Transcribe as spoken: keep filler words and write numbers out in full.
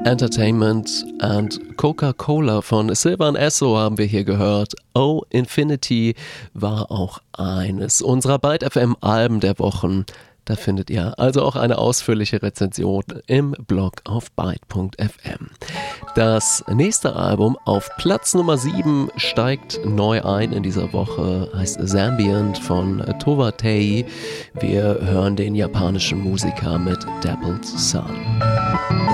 Entertainment and Coca-Cola von Sylvan Esso haben wir hier gehört. Oh, Infinity war auch eines unserer Byte F M Alben der Wochen. Da findet ihr also auch eine ausführliche Rezension im Blog auf byte punkt f m. Das nächste Album auf Platz Nummer sieben steigt neu ein in dieser Woche, heißt Zambient von Tova Tei. Wir hören den japanischen Musiker mit Dappled Sun.